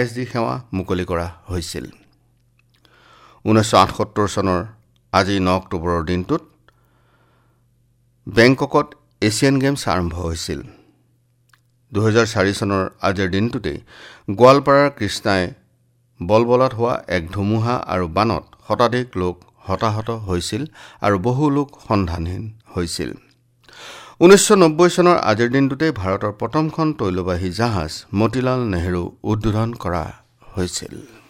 আকাশজী সেৱা মুকলি কৰা হৈছিল। 1978 চনৰ আজি 9 অক্টোবৰৰ দিনটোত বেংককত এছিয়ান গেমছ আৰম্ভ হৈছিল। 2004 চনৰ আজিৰ দিনটোতেই গোৱালপাৰাৰ কৃষ্ণাই বলবলাত হোৱা এক ধুমুহা আৰু বানত শতাধিক লোক হতাহত হৈছিল আৰু বহু লোক সন্ধানহীন হৈছিল। 1990 চনৰ আজিৰ দিনটোতেই ভাৰতৰ প্ৰথমখন তৈলবাহী জাহাজ মতিলাল নেহৰু উদ্বোধন কৰা হৈছিল।